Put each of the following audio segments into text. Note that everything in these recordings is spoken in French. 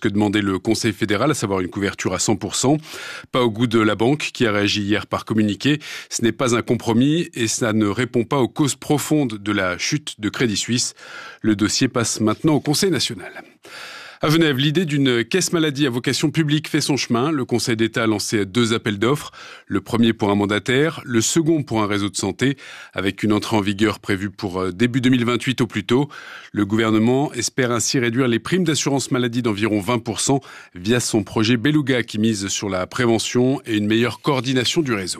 que demandait le Conseil fédéral, à savoir une couverture à 100%. Pas au goût de la banque qui a réagi hier par communiqué. Ce n'est pas un compromis et ça ne répond pas aux causes profondes de la chute de Crédit Suisse. Le dossier passe maintenant au Conseil national. À Genève, l'idée d'une caisse maladie à vocation publique fait son chemin. Le Conseil d'État a lancé 2 appels d'offres. Le premier pour un mandataire, le second pour un réseau de santé, avec une entrée en vigueur prévue pour début 2028 au plus tôt. Le gouvernement espère ainsi réduire les primes d'assurance maladie d'environ 20% via son projet Beluga qui mise sur la prévention et une meilleure coordination du réseau.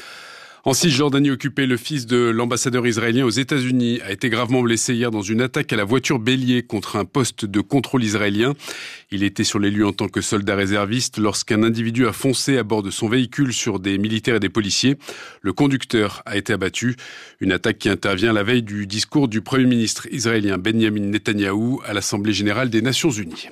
En Cisjordanie occupée, le fils de l'ambassadeur israélien aux États-Unis a été gravement blessé hier dans une attaque à la voiture bélier contre un poste de contrôle israélien. Il était sur les lieux en tant que soldat réserviste lorsqu'un individu a foncé à bord de son véhicule sur des militaires et des policiers. Le conducteur a été abattu. Une attaque qui intervient la veille du discours du Premier ministre israélien Benjamin Netanyahou à l'Assemblée générale des Nations unies.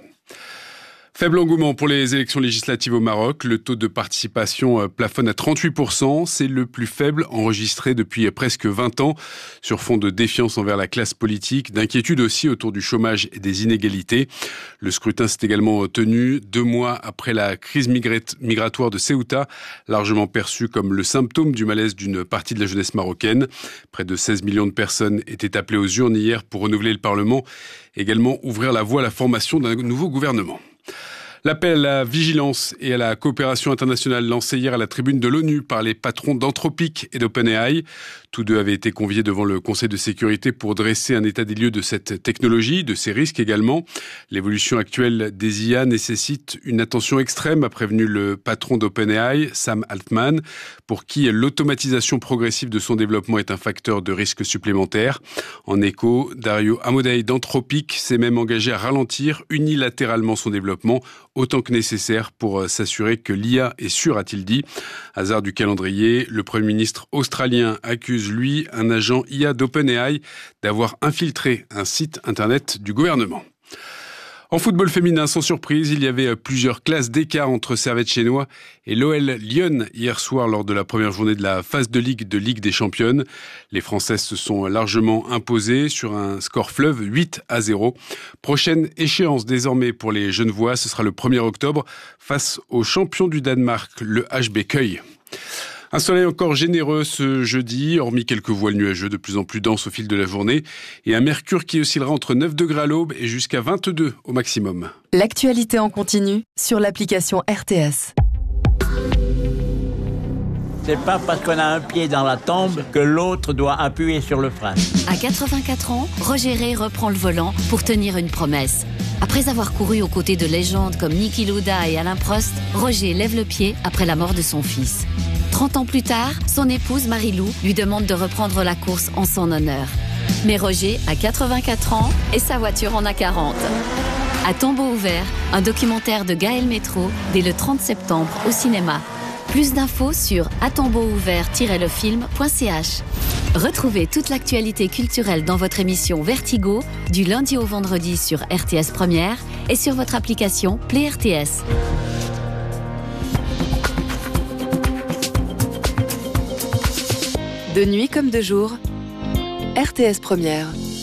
Faible engouement pour les élections législatives au Maroc. Le taux de participation plafonne à 38%. C'est le plus faible enregistré depuis presque 20 ans. Sur fond de défiance envers la classe politique, d'inquiétude aussi autour du chômage et des inégalités. Le scrutin s'est également tenu 2 mois après la crise migratoire de Ceuta, largement perçue comme le symptôme du malaise d'une partie de la jeunesse marocaine. Près de 16 millions de personnes étaient appelées aux urnes hier pour renouveler le Parlement. Également ouvrir la voie à la formation d'un nouveau gouvernement. L'appel à la vigilance et à la coopération internationale lancé hier à la tribune de l'ONU par les patrons d'Anthropic et d'OpenAI. Tous 2 avaient été conviés devant le Conseil de sécurité pour dresser un état des lieux de cette technologie, de ses risques également. L'évolution actuelle des IA nécessite une attention extrême, a prévenu le patron d'OpenAI, Sam Altman, pour qui l'automatisation progressive de son développement est un facteur de risque supplémentaire. En écho, Dario Amodei d'Anthropic s'est même engagé à ralentir unilatéralement son développement autant que nécessaire pour s'assurer que l'IA est sûre, a-t-il dit. Hasard du calendrier, le Premier ministre australien accuse, lui, un agent IA d'OpenAI d'avoir infiltré un site internet du gouvernement. En football féminin, sans surprise, il y avait plusieurs classes d'écart entre Servette chinois et l'OL Lyon hier soir lors de la première journée de la phase de Ligue des Championnes. Les Françaises se sont largement imposées sur un score fleuve 8-0. Prochaine échéance désormais pour les Genevois, ce sera le 1er octobre face au champion du Danemark, le HB Køge. Un soleil encore généreux ce jeudi, hormis quelques voiles nuageux de plus en plus denses au fil de la journée, et un mercure qui oscillera entre 9 degrés à l'aube et jusqu'à 22 au maximum. L'actualité en continu sur l'application RTS. C'est pas parce qu'on a un pied dans la tombe que l'autre doit appuyer sur le frein. À 84 ans, Roger Ray reprend le volant pour tenir une promesse. Après avoir couru aux côtés de légendes comme Niki Lauda et Alain Prost, Roger lève le pied après la mort de son fils. 30 ans plus tard, son épouse Marie-Lou lui demande de reprendre la course en son honneur. Mais Roger a 84 ans et sa voiture en a 40. À tombeau ouvert, un documentaire de Gaël Métro dès le 30 septembre au cinéma. Plus d'infos sur atombeauouvert-lefilm.ch. Retrouvez toute l'actualité culturelle dans votre émission Vertigo du lundi au vendredi sur RTS Première et sur votre application Play RTS. De nuit comme de jour, RTS Première.